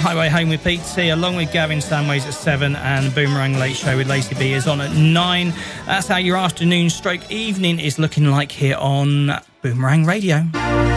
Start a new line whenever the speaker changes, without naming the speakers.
Highway Home with Pete T, along with Gavin Stanways at 7, and Boomerang Late Show with Lacey B is on at 9. That's how your afternoon stroke evening is looking like here on Boomerang Radio.